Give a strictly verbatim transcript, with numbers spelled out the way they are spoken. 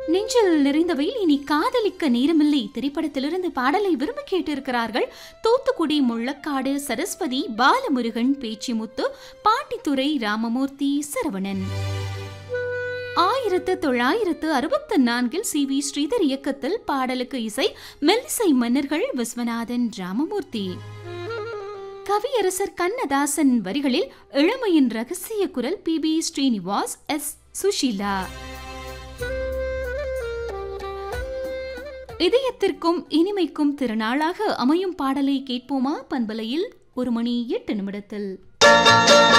நெஞ்சில் நிறைந்தவையில் இனி காதலிக்க நேரமில்லை திரைப்படத்திலிருந்து பாடலை விரும்பி கேட்டிருக்கிறார்கள். தூத்துக்குடி முள்ளக்காடு சரஸ்வதி, பாலமுருகன், பேச்சிமுத்து, பாட்டித்துறை, ராமமூர்த்தி, சரவணன். ஆயிரத்து தொள்ளாயிரத்து அறுபத்தி நான்கில் சி வி ஸ்ரீதர் இயக்கத்தில் பாடலுக்கு இசை மெல்லிசை மன்னர்கள் விஸ்வநாதன், ராமமூர்த்தி. கவியரசர் கண்ணதாசன் வரிகளில் இளமையின் ரகசிய குரல் B B Srinivas, S Sushila. இதயத்திற்கும் இனிமைக்கும் திருநாளாக அமையும் பாடலை கேட்போமா? பண்பலையில் ஒரு மணி எட்டு நிமிடத்தில்